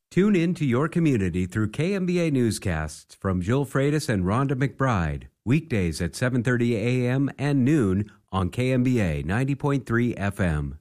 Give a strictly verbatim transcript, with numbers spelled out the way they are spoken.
Tune in to your community through K M B A newscasts from Jill Freitas and Rhonda McBride, weekdays at seven thirty a.m. and noon on K M B A ninety point three F M.